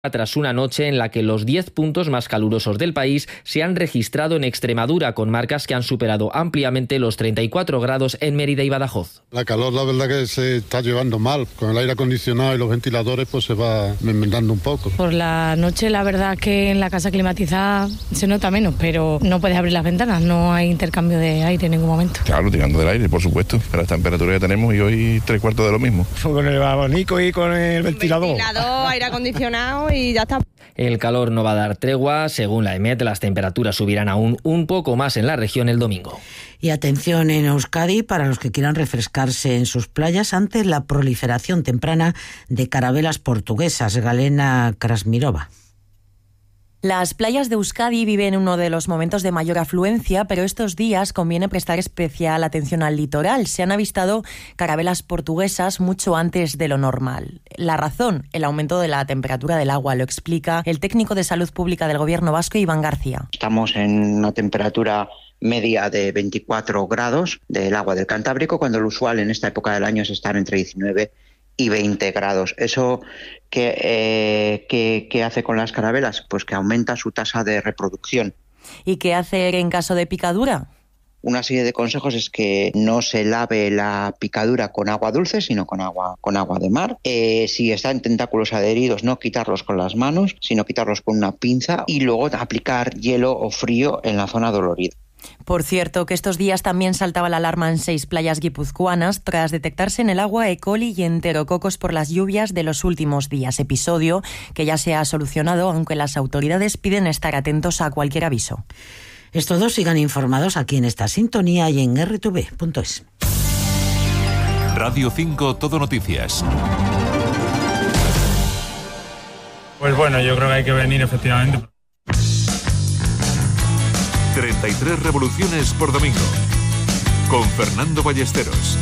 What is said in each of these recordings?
tras una noche en la que los 10 puntos más calurosos del país se han registrado en Extremadura, con marcas que han superado ampliamente los 34 grados en Mérida y Badajoz. La calor, la verdad que se está llevando mal. Con el aire acondicionado y los ventiladores pues se va enmendando un poco. Por la noche la verdad que en la casa climatizada se nota menos, pero no puedes abrir las ventanas, no hay intercambio de aire en ningún momento. Claro, tirando del aire, por supuesto, pero la temperatura que tenemos y hoy 3/4 de lo mismo. Con el abanico y con el ventilador, aire acondicionado y ya está. El calor no va a dar tregua. Según la EMET, las temperaturas subirán aún un poco más en la región el domingo. Y atención en Euskadi para los que quieran refrescarse en sus playas ante la proliferación temprana de carabelas portuguesas. Galena Krasmirova. Las playas de Euskadi viven uno de los momentos de mayor afluencia, pero estos días conviene prestar especial atención al litoral. Se han avistado carabelas portuguesas mucho antes de lo normal. La razón, el aumento de la temperatura del agua, lo explica el técnico de Salud Pública del Gobierno vasco, Iván García. Estamos en una temperatura media de 24 grados del agua del Cantábrico, cuando lo usual en esta época del año es estar entre 19 y 20 grados. ¿Eso qué hace con las carabelas? Pues que aumenta su tasa de reproducción. ¿Y qué hacer en caso de picadura? Una serie de consejos es que no se lave la picadura con agua dulce, sino con agua de mar. Si están tentáculos adheridos, no quitarlos con las manos, sino quitarlos con una pinza y luego aplicar hielo o frío en la zona dolorida. Por cierto, que estos días también saltaba la alarma en 6 playas guipuzcoanas tras detectarse en el agua E. coli y enterococos por las lluvias de los últimos días. Episodio que ya se ha solucionado, aunque las autoridades piden estar atentos a cualquier aviso. Estos dos sigan informados aquí en esta sintonía y en rtv.es. Radio 5 Todo Noticias. Pues bueno, yo creo que hay que venir efectivamente. 33 revoluciones por domingo, con Fernando Ballesteros.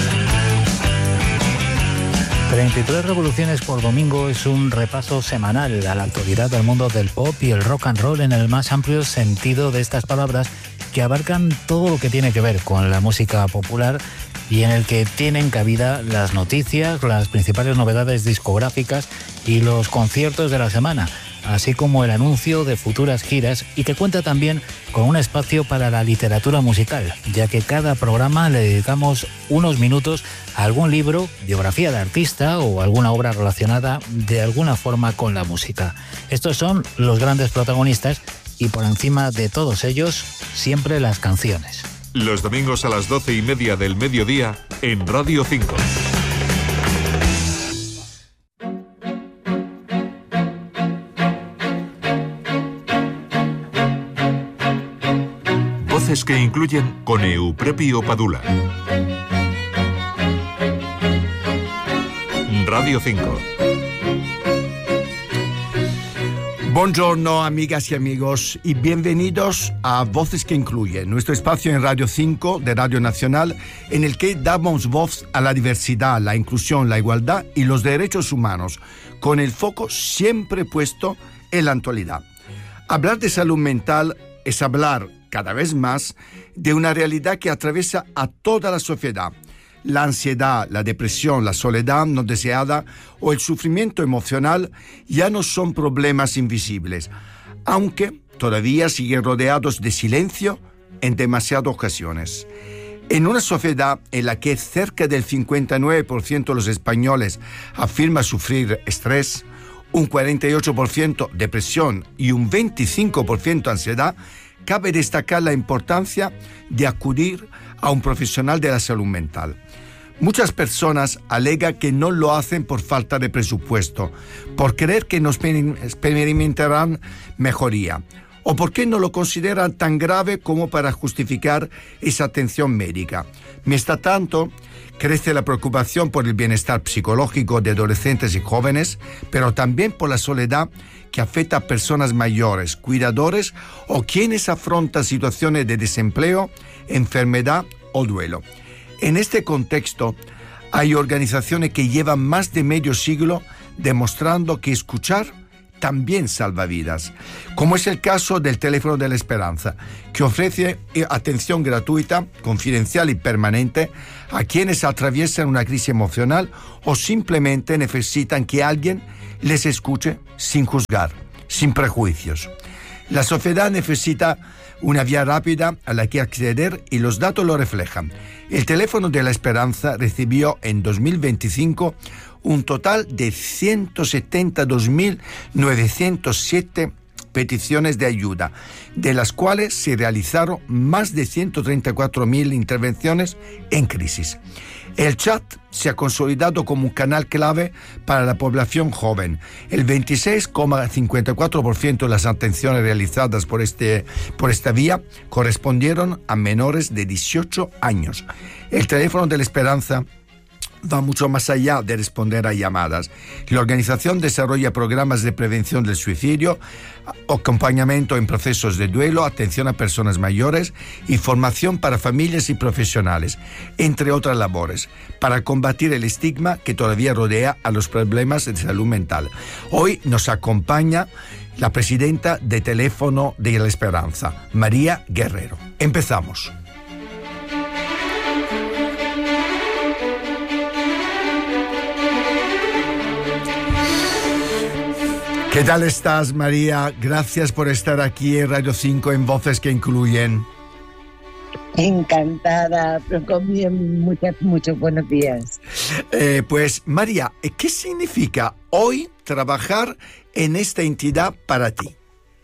33 revoluciones por domingo es un repaso semanal a la actualidad del mundo del pop y el rock and roll en el más amplio sentido de estas palabras, que abarcan todo lo que tiene que ver con la música popular y en el que tienen cabida las noticias, las principales novedades discográficas y los conciertos de la semana, así como el anuncio de futuras giras, y que cuenta también con un espacio para la literatura musical, ya que cada programa le dedicamos unos minutos a algún libro, biografía de artista o alguna obra relacionada de alguna forma con la música. Estos son los grandes protagonistas y por encima de todos ellos, siempre las canciones. Los domingos a las 12:30 del mediodía en Radio 5. Voces que incluyen con Euprepio Padula. Radio 5. Buongiorno, amigas y amigos, y bienvenidos a Voces que Incluyen, nuestro espacio en Radio 5 de Radio Nacional, en el que damos voz a la diversidad, la inclusión, la igualdad y los derechos humanos, con el foco siempre puesto en la actualidad. Hablar de salud mental es hablar cada vez más de una realidad que atraviesa a toda la sociedad. La ansiedad, la depresión, la soledad no deseada o el sufrimiento emocional ya no son problemas invisibles, aunque todavía siguen rodeados de silencio en demasiadas ocasiones. En una sociedad en la que cerca del 59% de los españoles afirma sufrir estrés, un 48% depresión y un 25% ansiedad, cabe destacar la importancia de acudir a un profesional de la salud mental. Muchas personas alegan que no lo hacen por falta de presupuesto, por creer que no experimentarán mejoría, o porque no lo consideran tan grave como para justificar esa atención médica. Mientras tanto, crece la preocupación por el bienestar psicológico de adolescentes y jóvenes, pero también por la soledad que afecta a personas mayores, cuidadores o quienes afrontan situaciones de desempleo, enfermedad o duelo. En este contexto, hay organizaciones que llevan más de medio siglo demostrando que escuchar también salva vidas, como es el caso del Teléfono de la Esperanza, que ofrece atención gratuita, confidencial y permanente a quienes atraviesan una crisis emocional o simplemente necesitan que alguien les escuche sin juzgar, sin prejuicios. La sociedad necesita una vía rápida a la que acceder y los datos lo reflejan. El teléfono de la esperanza recibió en 2025 un total de 172.907 peticiones de ayuda, de las cuales se realizaron más de 134.000 intervenciones en crisis. El chat se ha consolidado como un canal clave para la población joven. El 26,54% de las atenciones realizadas por esta vía correspondieron a menores de 18 años. El teléfono de la esperanza va mucho más allá de responder a llamadas. La organización desarrolla programas de prevención del suicidio, acompañamiento en procesos de duelo, atención a personas mayores y formación para familias y profesionales, entre otras labores, para combatir el estigma que todavía rodea a los problemas de salud mental. Hoy nos acompaña la presidenta de Teléfono de la Esperanza, María Guerrero. Empezamos. ¿Qué tal estás, María? Gracias por estar aquí en Radio 5 en Voces que Incluyen. Encantada, muchos buenos días. Pues, María, ¿qué significa hoy trabajar en esta entidad para ti?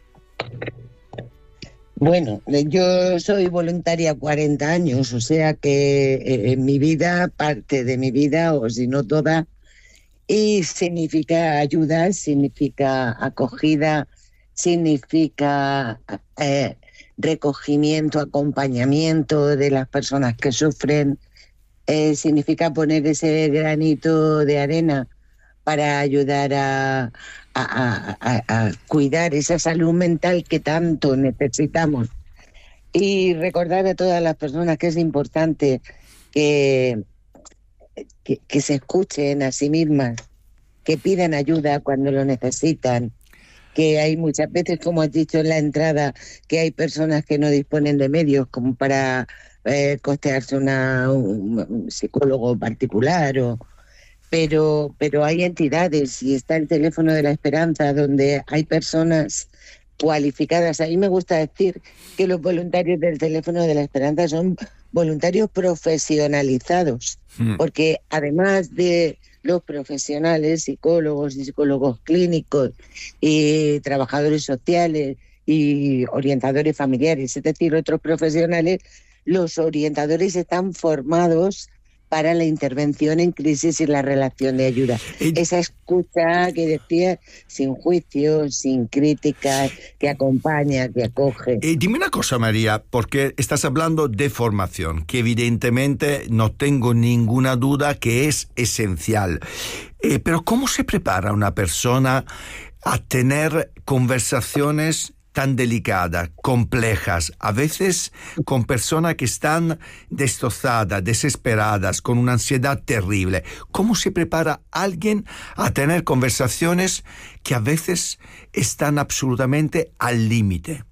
Bueno, yo soy voluntaria 40 años, o sea que en mi vida, parte de mi vida, o si no toda, y significa ayuda, significa acogida, significa recogimiento, acompañamiento de las personas que sufren, significa poner ese granito de arena para ayudar a cuidar esa salud mental que tanto necesitamos. Y recordar a todas las personas que es importante que se escuchen a sí mismas, que pidan ayuda cuando lo necesitan, que hay muchas veces, como has dicho en la entrada, que hay personas que no disponen de medios como para costearse un psicólogo particular, pero hay entidades y está el Teléfono de la Esperanza donde hay personas cualificadas. A mí me gusta decir que los voluntarios del Teléfono de la Esperanza son voluntarios profesionalizados, porque además de los profesionales, psicólogos y psicólogos clínicos y trabajadores sociales y orientadores familiares, es decir, otros profesionales, los orientadores están formados para la intervención en crisis y la relación de ayuda. Esa escucha que decía, sin juicio, sin crítica, que acompaña, que acoge. Dime una cosa, María, porque estás hablando de formación, que evidentemente no tengo ninguna duda que es esencial. Pero ¿cómo se prepara una persona a tener conversaciones tan delicadas, complejas, a veces con personas que están destrozadas, desesperadas, con una ansiedad terrible? ¿Cómo se prepara alguien a tener conversaciones que a veces están absolutamente al límite?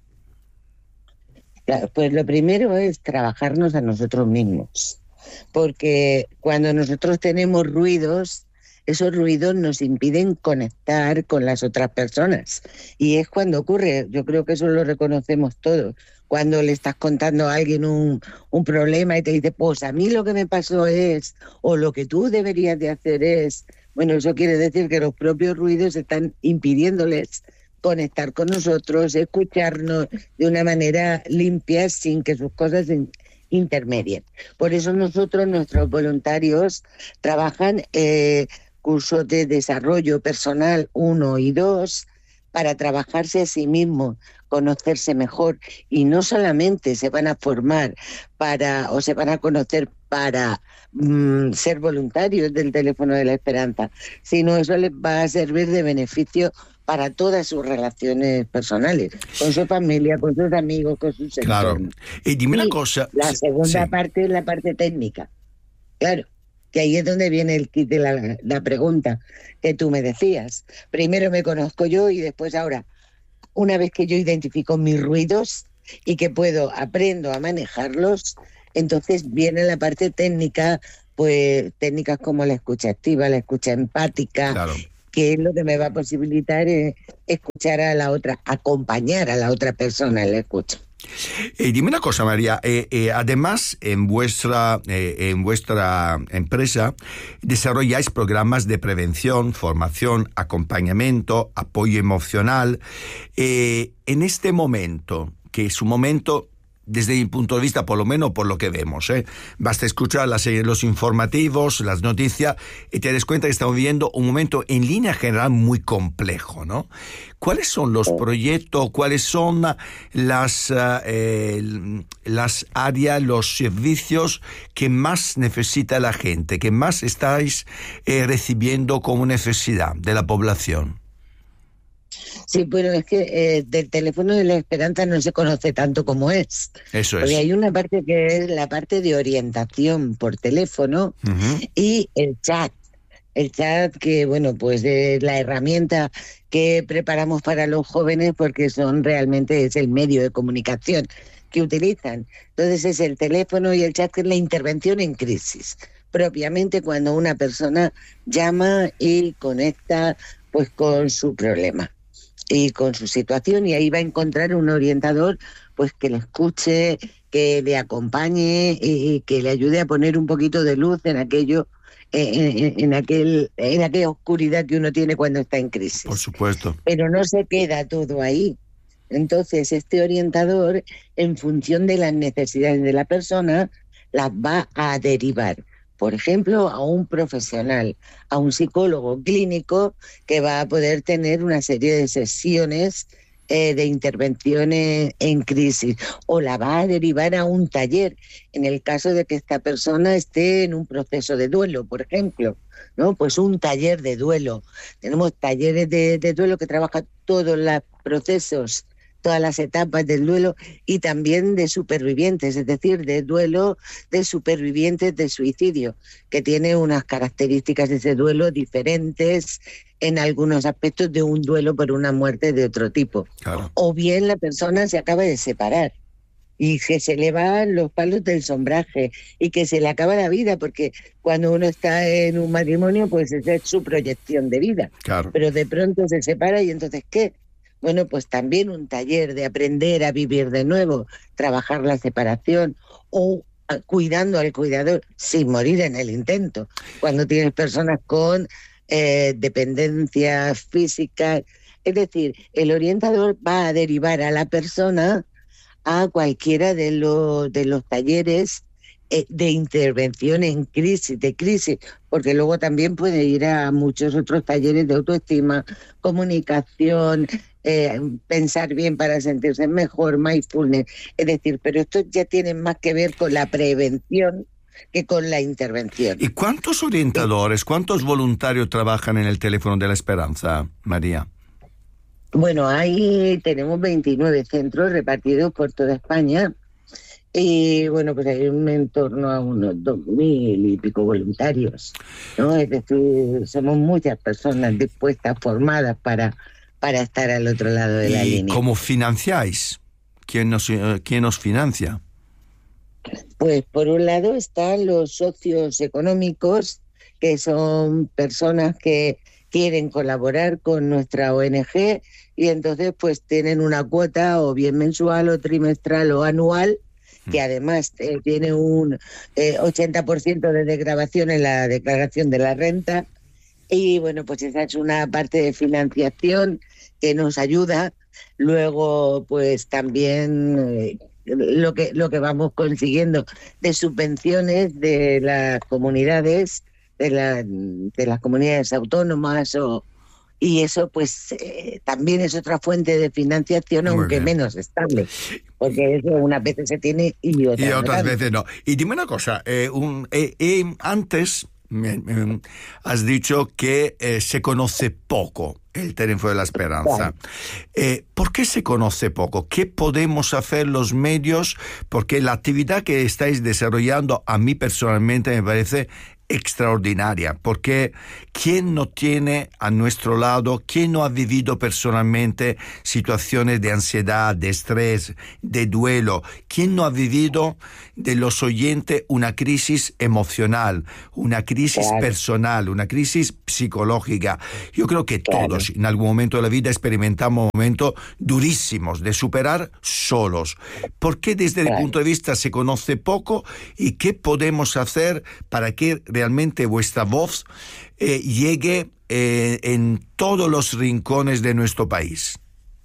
Pues lo primero es trabajarnos a nosotros mismos, porque cuando nosotros tenemos ruidos, esos ruidos nos impiden conectar con las otras personas. Y es cuando ocurre, yo creo que eso lo reconocemos todos, cuando le estás contando a alguien un problema y te dice, pues a mí lo que me pasó es, o lo que tú deberías de hacer es. Bueno, eso quiere decir que los propios ruidos están impidiéndoles conectar con nosotros, escucharnos de una manera limpia sin que sus cosas intermedien. Por eso nuestros voluntarios trabajan cursos de desarrollo personal 1 y 2 para trabajarse a sí mismos, conocerse mejor, y no solamente se van a formar se van a conocer para ser voluntarios del Teléfono de la Esperanza, sino eso les va a servir de beneficio para todas sus relaciones personales, con su familia, con sus amigos, con sus Claro. entornos. Y dime una cosa. La segunda parte es la parte técnica. Claro, que ahí es donde viene el kit de la pregunta que tú me decías. Primero me conozco yo y después ahora, una vez que yo identifico mis ruidos y que aprendo a manejarlos, entonces viene la parte técnica, pues técnicas como la escucha activa, la escucha empática, Claro. que es lo que me va a posibilitar escuchar a la otra, acompañar a la otra persona en la escucha. Dime una cosa, María. Además, en vuestra empresa desarrolláis programas de prevención, formación, acompañamiento, apoyo emocional. En este momento, que es un momento, desde mi punto de vista, por lo menos por lo que vemos, basta escuchar los informativos, las noticias, y te das cuenta que estamos viviendo un momento en línea general muy complejo, ¿no? ¿Cuáles son los proyectos, cuáles son las áreas, los servicios que más necesita la gente, que más estáis recibiendo como necesidad de la población? Sí, bueno, es que del teléfono de la esperanza no se conoce tanto como es. Eso es. Porque hay una parte que es la parte de orientación por teléfono y el chat. El chat que, bueno, pues es la herramienta que preparamos para los jóvenes porque es el medio de comunicación que utilizan. Entonces es el teléfono y el chat, que es la intervención en crisis. Propiamente cuando una persona llama y conecta pues con su problema y con su situación, y ahí va a encontrar un orientador pues que le escuche, que le acompañe y que le ayude a poner un poquito de luz en aquello, en aquella oscuridad que uno tiene cuando está en crisis. Por supuesto. Pero no se queda todo ahí. Entonces este orientador, en función de las necesidades de la persona, las va a derivar, por ejemplo, a un profesional, a un psicólogo clínico que va a poder tener una serie de sesiones de intervenciones en crisis, o la va a derivar a un taller en el caso de que esta persona esté en un proceso de duelo, por ejemplo, ¿no? Pues un taller de duelo. Tenemos talleres de duelo que trabajan todos los procesos, todas las etapas del duelo, y también de supervivientes, es decir, de duelo de supervivientes de suicidio, que tiene unas características de ese duelo diferentes en algunos aspectos de un duelo por una muerte de otro tipo. Claro. O bien la persona se acaba de separar y que se le van los palos del sombraje y que se le acaba la vida, porque cuando uno está en un matrimonio, pues esa es su proyección de vida. Claro. Pero de pronto se separa y entonces, ¿qué? Bueno, pues también un taller de aprender a vivir de nuevo, trabajar la separación, o cuidando al cuidador sin morir en el intento. Cuando tienes personas con dependencias físicas, es decir, el orientador va a derivar a la persona a cualquiera de los talleres de intervención en crisis, porque luego también puede ir a muchos otros talleres de autoestima, comunicación, pensar bien para sentirse mejor, mindfulness, es decir, pero esto ya tiene más que ver con la prevención que con la intervención. ¿Y cuántos orientadores, cuántos voluntarios trabajan en el teléfono de la esperanza, María? Bueno, ahí tenemos 29 centros repartidos por toda España. Y bueno, pues hay en torno a unos 2.000 y pico voluntarios, ¿no? Es decir, somos muchas personas dispuestas, formadas para estar al otro lado de la línea. ¿Y cómo financiáis? ¿Quién os financia? Pues por un lado están los socios económicos, que son personas que quieren colaborar con nuestra ONG y entonces pues tienen una cuota o bien mensual o trimestral o anual, que además tiene un 80% de desgravación en la declaración de la renta. Y bueno, pues esa es una parte de financiación que nos ayuda. Luego pues también lo que vamos consiguiendo de subvenciones de las comunidades, de las comunidades autónomas, y eso pues también es otra fuente de financiación, aunque menos estable, porque eso unas veces se tiene y otras veces no. Y dime una cosa, antes has dicho que se conoce poco el teléfono de la esperanza. ¿Por qué se conoce poco? ¿Qué podemos hacer los medios? Porque la actividad que estáis desarrollando a mí personalmente me parece extraordinaria, porque ¿quién no tiene a nuestro lado, quién no ha vivido personalmente situaciones de ansiedad, de estrés, de duelo? ¿Quién no ha vivido de los oyentes una crisis emocional, una crisis personal, una crisis psicológica? Yo creo que todos en algún momento de la vida experimentamos momentos durísimos de superar solos. ¿Por qué desde el punto de vista se conoce poco y qué podemos hacer para que realmente vuestra voz llegue en todos los rincones de nuestro país?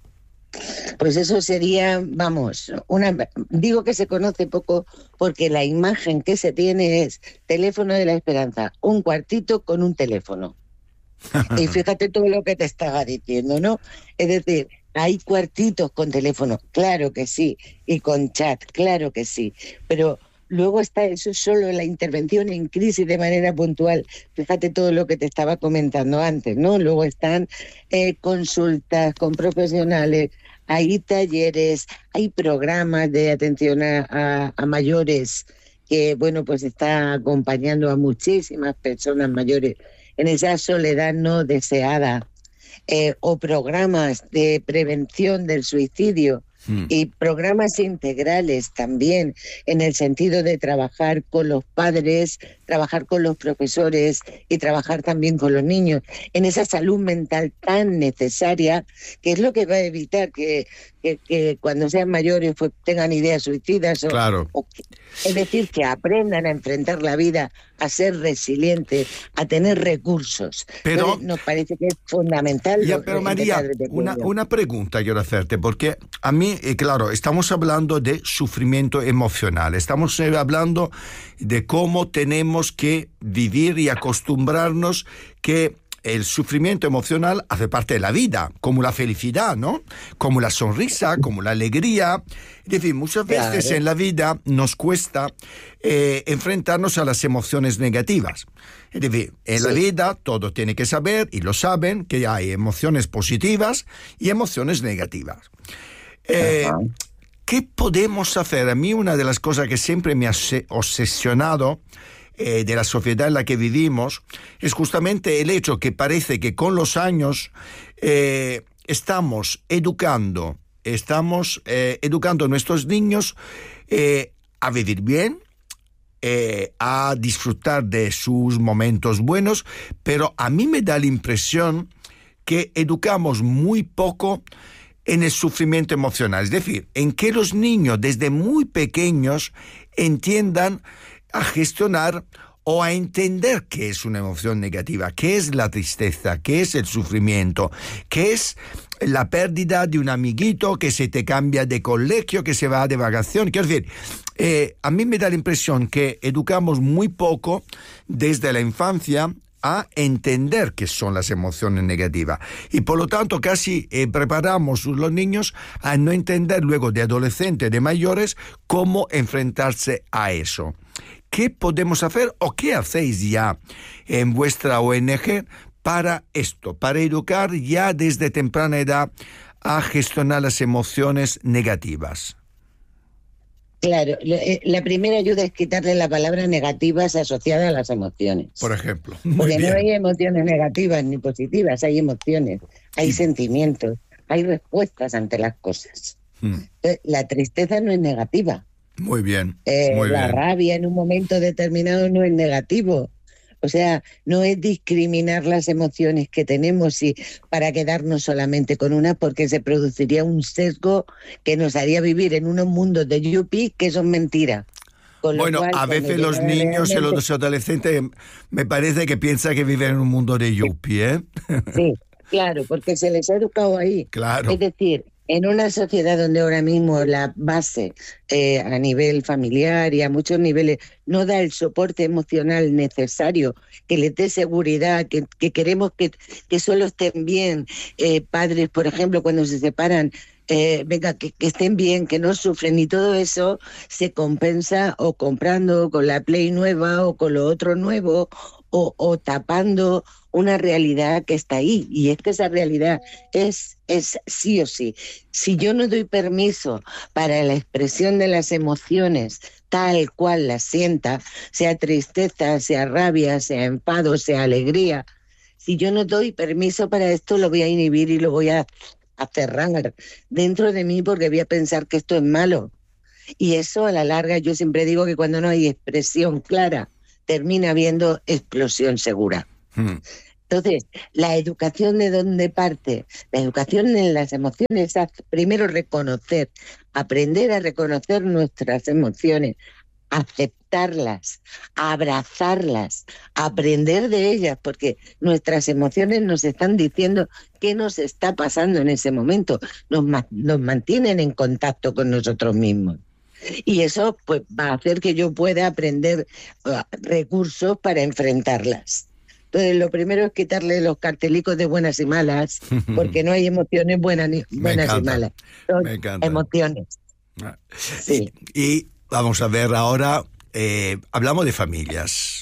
Pues eso sería, vamos, digo que se conoce poco porque la imagen que se tiene es teléfono de la esperanza, un cuartito con un teléfono. Y fíjate todo lo que te estaba diciendo, ¿no? Es decir, hay cuartitos con teléfono, claro que sí, y con chat, claro que sí, pero luego está eso solo la intervención en crisis de manera puntual. Fíjate todo lo que te estaba comentando antes, ¿no? Luego están consultas con profesionales, hay talleres, hay programas de atención a mayores que, bueno, pues está acompañando a muchísimas personas mayores en esa soledad no deseada, o programas de prevención del suicidio. Y programas integrales también, en el sentido de trabajar con los padres, trabajar con los profesores y trabajar también con los niños, en esa salud mental tan necesaria, que es lo que va a evitar que cuando sean mayores pues tengan ideas suicidas. Es decir, que aprendan a enfrentar la vida, a ser resilientes, a tener recursos. Pero entonces, nos parece que es fundamental. Pero María, una pregunta quiero hacerte, porque a mí, claro, estamos hablando de sufrimiento emocional, estamos hablando de cómo tenemos que vivir y acostumbrarnos que el sufrimiento emocional hace parte de la vida, como la felicidad, ¿no? Como la sonrisa, como la alegría. Es decir, muchas veces en la vida nos cuesta enfrentarnos a las emociones negativas. Es decir, en la vida todos tienen que saber, y lo saben, que hay emociones positivas y emociones negativas. ¿Qué podemos hacer? A mí una de las cosas que siempre me ha obsesionado de la sociedad en la que vivimos es justamente el hecho que parece que con los años estamos educando a nuestros niños a vivir bien, a disfrutar de sus momentos buenos, pero a mí me da la impresión que educamos muy poco en el sufrimiento emocional, es decir, en que los niños desde muy pequeños entiendan a gestionar o a entender qué es una emoción negativa, qué es la tristeza, qué es el sufrimiento, qué es la pérdida de un amiguito que se te cambia de colegio, que se va de vacación. Quiero decir, a mí me da la impresión que educamos muy poco desde la infancia a entender qué son las emociones negativas y por lo tanto casi preparamos a los niños a no entender luego de adolescentes, de mayores, cómo enfrentarse a eso. ¿Qué podemos hacer o qué hacéis ya en vuestra ONG para esto, para educar ya desde temprana edad a gestionar las emociones negativas? Claro, la primera ayuda es quitarle la palabra negativas asociada a las emociones. Por ejemplo. Porque no hay emociones negativas ni positivas, hay emociones, hay sentimientos, hay respuestas ante las cosas. La tristeza no es negativa. Muy bien. La rabia en un momento determinado no es negativo. O sea, no es discriminar las emociones que tenemos para quedarnos solamente con una, porque se produciría un sesgo que nos haría vivir en unos mundos de yuppie que son mentiras. Bueno, a veces los niños y los adolescentes me parece que piensan que viven en un mundo de yuppie, ¿eh? Sí, claro, porque se les ha educado ahí. Claro. Es decir, en una sociedad donde ahora mismo la base a nivel familiar y a muchos niveles no da el soporte emocional necesario, que les dé seguridad, que queremos que solo estén bien, padres, por ejemplo, cuando se separan, que estén bien, que no sufren, y todo eso se compensa o comprando con la Play nueva o con lo otro nuevo o tapando una realidad que está ahí, y es que esa realidad es sí o sí. Si yo no doy permiso para la expresión de las emociones tal cual las sienta, sea tristeza, sea rabia, sea enfado, sea alegría, si yo no doy permiso para esto, lo voy a inhibir y lo voy a cerrar dentro de mí, porque voy a pensar que esto es malo. Y eso, a la larga, yo siempre digo que cuando no hay expresión clara, termina habiendo explosión segura. Entonces, la educación, ¿de dónde parte? La educación en las emociones es primero reconocer, aprender a reconocer nuestras emociones, aceptarlas, abrazarlas, aprender de ellas, porque nuestras emociones nos están diciendo qué nos está pasando en ese momento, nos mantienen en contacto con nosotros mismos. Y eso pues va a hacer que yo pueda aprender recursos para enfrentarlas. Entonces, lo primero es quitarle los cartelicos de buenas y malas, porque no hay emociones buenas y malas. Son emociones. Sí. Y vamos a ver ahora, hablamos de familias.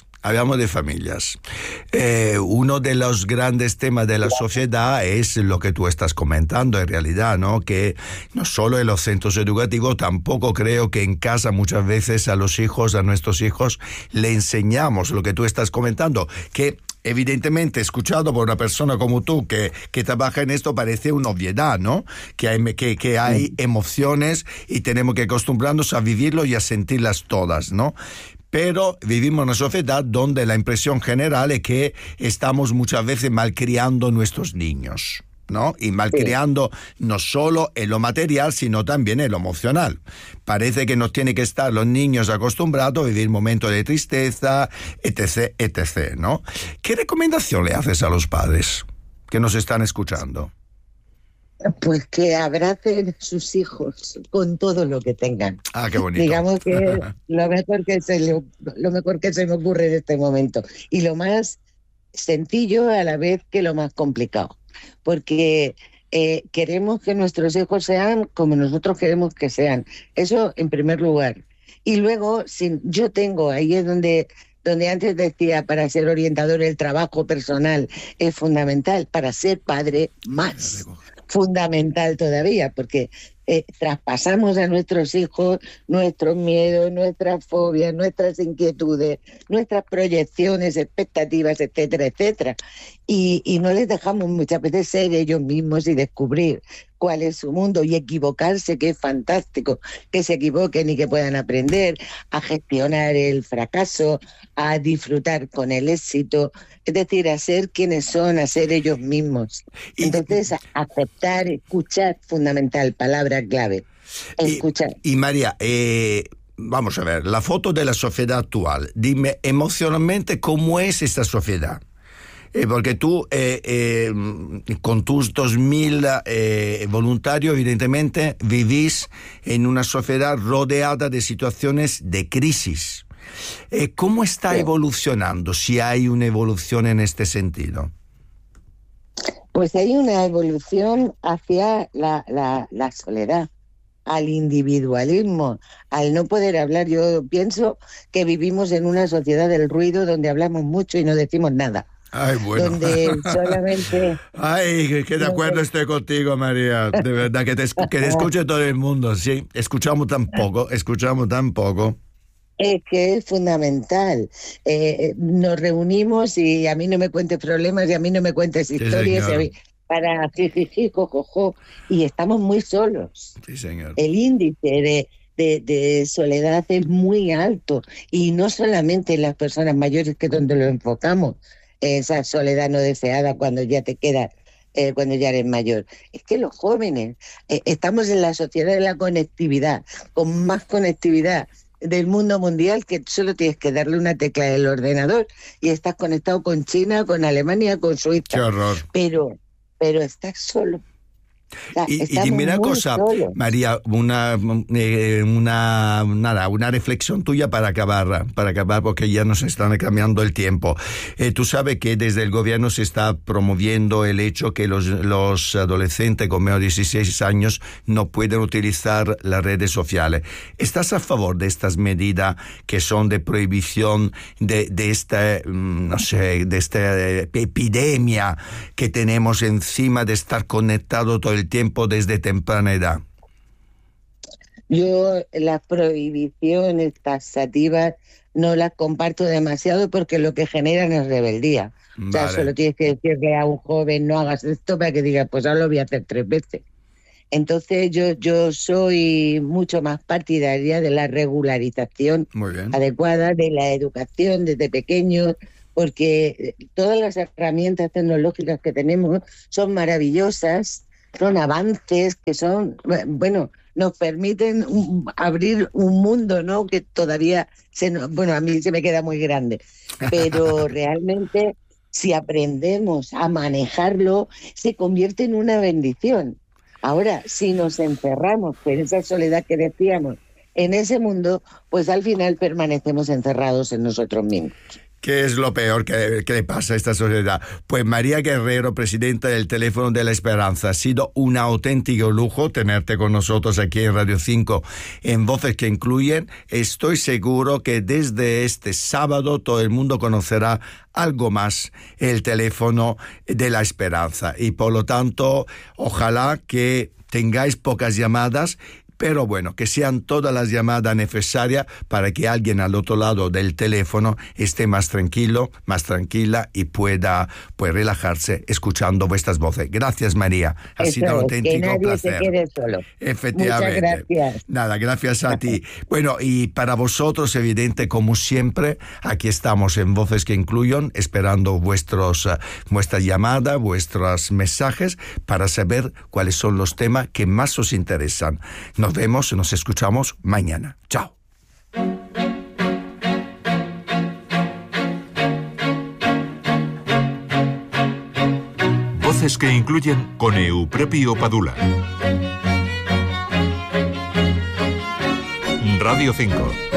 Uno de los grandes temas de la sociedad es lo que tú estás comentando en realidad, ¿no? Que no solo en los centros educativos, tampoco creo que en casa muchas veces a nuestros hijos, le enseñamos lo que tú estás comentando, que evidentemente, escuchado por una persona como tú que trabaja en esto, parece una obviedad, ¿no? Que hay emociones y tenemos que acostumbrarnos a vivirlo y a sentirlas todas, ¿no? Pero vivimos en una sociedad donde la impresión general es que estamos muchas veces malcriando a nuestros niños, ¿no? Y malcriando no solo en lo material, sino también en lo emocional. Parece que nos tiene que estar los niños acostumbrados a vivir momentos de tristeza, etc., etc., ¿no? ¿Qué recomendación le haces a los padres que nos están escuchando? Pues que abracen sus hijos con todo lo que tengan. Ah, qué bonito. Digamos que lo mejor que se me ocurre en este momento. Y lo más sencillo a la vez que lo más complicado. Porque queremos que nuestros hijos sean como nosotros queremos que sean. Eso en primer lugar. Y luego, yo tengo, ahí es donde antes decía, para ser orientador el trabajo personal es fundamental, para ser padre más fundamental todavía, porque traspasamos a nuestros hijos nuestros miedos, nuestras fobias, nuestras inquietudes, nuestras proyecciones, expectativas, etcétera, etcétera. Y no les dejamos muchas veces ser ellos mismos y descubrir cuál es su mundo y equivocarse, que es fantástico, que se equivoquen y que puedan aprender a gestionar el fracaso, a disfrutar con el éxito, es decir, a ser quienes son, a ser ellos mismos. Entonces, aceptar, escuchar, fundamental, palabra clave, escuchar. Y María, vamos a ver, la foto de la sociedad actual, dime emocionalmente cómo es esta sociedad. Porque tú, con tus 2.000 voluntarios, evidentemente, vivís en una sociedad rodeada de situaciones de crisis. ¿Cómo está evolucionando, si hay una evolución en este sentido? Pues hay una evolución hacia la soledad, al individualismo, al no poder hablar. Yo pienso que vivimos en una sociedad del ruido donde hablamos mucho y no decimos nada. Ay, bueno. Donde solamente... Ay, que de acuerdo estoy contigo, María. De verdad, que te escuche todo el mundo. Sí, escuchamos tan poco. Es que es fundamental. Nos reunimos y a mí no me cuentes problemas y a mí no me cuentes historias. Sí, para jijiji, jojojo. Y estamos muy solos. Sí, señor. El índice de soledad es muy alto. Y no solamente en las personas mayores, que es donde lo enfocamos. Esa soledad no deseada cuando ya te quedas, cuando ya eres mayor. Es que los jóvenes, estamos en la sociedad de la conectividad, con más conectividad del mundo mundial, que solo tienes que darle una tecla del ordenador y estás conectado con China, con Alemania, con Suiza. ¡Qué horror! Pero estás solo. Y dime una cosa, solo. María, una reflexión tuya para acabar, porque ya nos están cambiando el tiempo. Tú sabes que desde el gobierno se está promoviendo el hecho que los adolescentes con menos de 16 años no pueden utilizar las redes sociales. ¿Estás a favor de estas medidas que son de prohibición de esta epidemia que tenemos encima de estar conectado todo el tiempo desde temprana edad? Yo las prohibiciones taxativas no las comparto demasiado porque lo que generan es rebeldía. Vale. O sea, solo tienes que decirle a un joven no hagas esto para que diga, pues ahora lo voy a hacer 3 veces. Entonces yo soy mucho más partidaria de la regularización adecuada, de la educación desde pequeños, porque todas las herramientas tecnológicas que tenemos son maravillosas, son avances que son, bueno, nos permiten abrir un mundo, ¿no? Que todavía, a mí se me queda muy grande, pero realmente si aprendemos a manejarlo, se convierte en una bendición. Ahora, si nos encerramos con esa soledad que decíamos en ese mundo, pues al final permanecemos encerrados en nosotros mismos. ¿Qué es lo peor que le pasa a esta sociedad? Pues María Guerrero, presidenta del Teléfono de la Esperanza, ha sido un auténtico lujo tenerte con nosotros aquí en Radio 5 en Voces que Incluyen. Estoy seguro que desde este sábado todo el mundo conocerá algo más el Teléfono de la Esperanza y por lo tanto ojalá que tengáis pocas llamadas, pero bueno, que sean todas las llamadas necesarias para que alguien al otro lado del teléfono esté más tranquilo, más tranquila y pueda relajarse escuchando vuestras voces. Gracias, María. Ha sido un auténtico placer. Que nadie se quede solo. Efectivamente. Muchas gracias. Nada, gracias a ti. Bueno, y para vosotros, evidente, como siempre, aquí estamos en Voces que Incluyen, esperando vuestras llamadas, vuestros mensajes, para saber cuáles son los temas que más os interesan. Nos vemos, nos escuchamos mañana. Chao. Voces que Incluyen con Euprepio Padula. Radio 5.